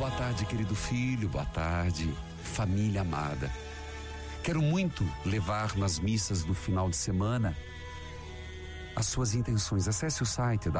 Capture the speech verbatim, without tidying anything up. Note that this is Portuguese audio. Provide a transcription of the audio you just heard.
Boa tarde, querido filho, boa tarde, família amada. Quero muito levar nas missas do final de semana as suas intenções. Acesse o site da